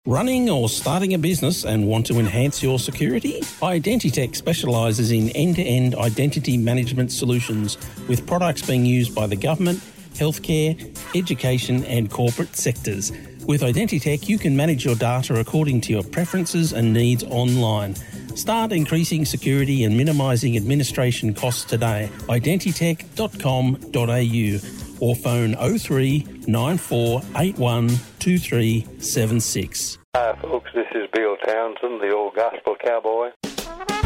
Running or starting a business and want to enhance your security? Identitech specialises in end-to-end identity management solutions with products being used by the government, healthcare, education and corporate sectors. With Identitech, you can manage your data according to your preferences and needs online. Start increasing security and minimising administration costs today. Identitech.com.au or phone 03 9481 2376. Hi folks, this is Bill Townsend, the old gospel cowboy.